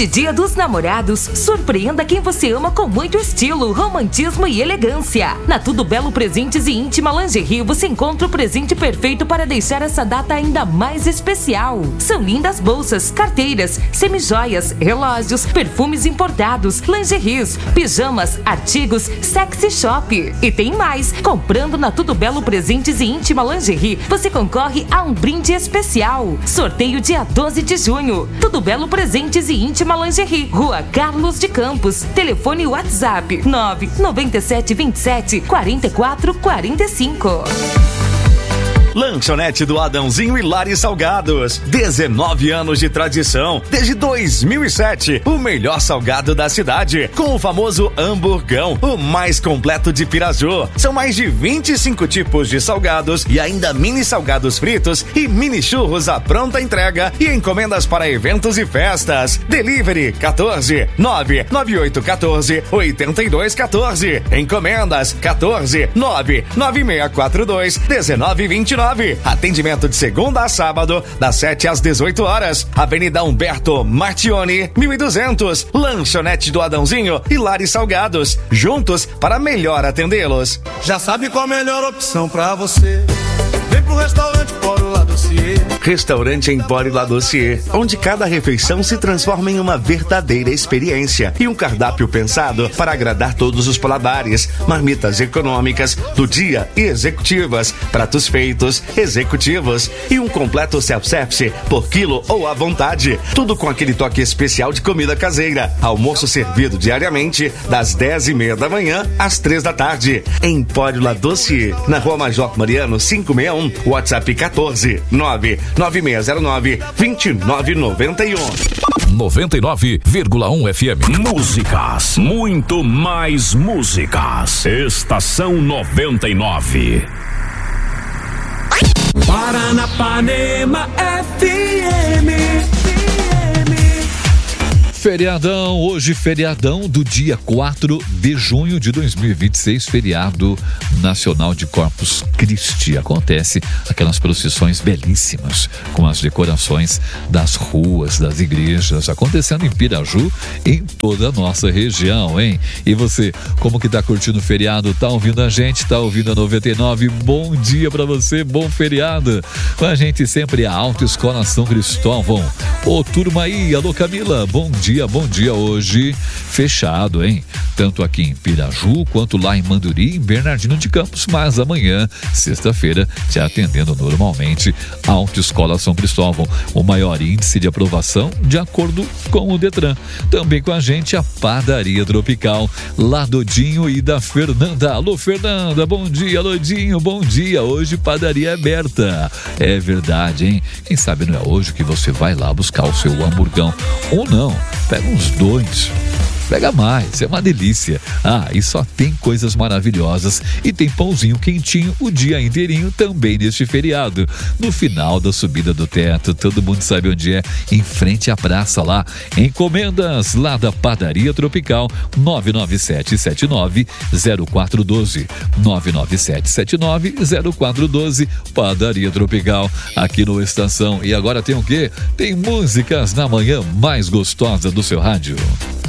Neste Dia dos Namorados, surpreenda quem você ama com muito estilo, romantismo e elegância. Na Tudo Belo Presentes e Íntima Lingerie, você encontra o presente perfeito para deixar essa data ainda mais especial. São lindas bolsas, carteiras, semijoias, relógios, perfumes importados, lingeries, pijamas, artigos, sexy shop. E tem mais! Comprando na Tudo Belo Presentes e Íntima Lingerie, você concorre a um brinde especial. Sorteio dia 12 de junho. Tudo Belo Presentes e Íntima Lingerie, Rua Carlos de Campos. Telefone WhatsApp 99727 4445. Lanchonete do Adãozinho e Lares Salgados. 19 anos de tradição. Desde 2007, o melhor salgado da cidade. Com o famoso hamburgão, o mais completo de Piraju. São mais de 25 tipos de salgados e ainda mini salgados fritos e mini churros à pronta entrega e encomendas para eventos e festas. Delivery 14 99814 8214. Encomendas 14 99642 1929. Atendimento de segunda a sábado, das 7 às 18 horas. Avenida Humberto Martioni, 1200. Lanchonete do Adãozinho e Lares Salgados. Juntos para melhor atendê-los. Já sabe qual a melhor opção pra você? Vem pro restaurante Empório La Dossier. Restaurante Empório La Dossier, onde cada refeição se transforma em uma verdadeira experiência e um cardápio pensado para agradar todos os paladares. Marmitas econômicas do dia e executivas, pratos feitos, executivos e um completo self-service por quilo ou à vontade. Tudo com aquele toque especial de comida caseira. Almoço servido diariamente das 10:30 da manhã às 3 da tarde. Empório La Dossier, na Rua Major Mariano 561, WhatsApp 14 99609 2991. 99,1 FM. Músicas, muito mais músicas. Estação 99. Paranapanema FM. Feriadão, hoje feriadão do dia 4 de junho de 2026, feriado nacional de Corpus Christi. Acontece aquelas procissões belíssimas com as decorações das ruas, das igrejas, acontecendo em Piraju, em toda a nossa região, hein? E você, como que tá curtindo o feriado? Tá ouvindo a gente? Tá ouvindo a 99? Bom dia pra você, bom feriado. Com a gente sempre a Autoescola São Cristóvão. Ô, turma aí, alô Camila, bom dia hoje, fechado, hein? Tanto aqui em Piraju, quanto lá em Manduri, em Bernardino de Campos, mas amanhã, sexta-feira, te atendendo normalmente, a Autoescola São Cristóvão, o maior índice de aprovação de acordo com o Detran. Também com a gente, a Padaria Tropical, lá do Dinho e da Fernanda. Alô, Fernanda, bom dia, Lodinho, bom dia, hoje padaria aberta. É verdade, hein? Quem sabe não é hoje que você vai lá buscar o seu hamburgão, ou não, pega uns dois, pega mais, é uma delícia. Ah, e só tem coisas maravilhosas e tem pãozinho quentinho o dia inteirinho também neste feriado. No final da subida do teto, todo mundo sabe onde é, em frente à praça lá. Encomendas lá da Padaria Tropical, 997790412, 997790412, Padaria Tropical, aqui no Estação. E agora tem o quê? Tem músicas na manhã mais gostosa do seu rádio.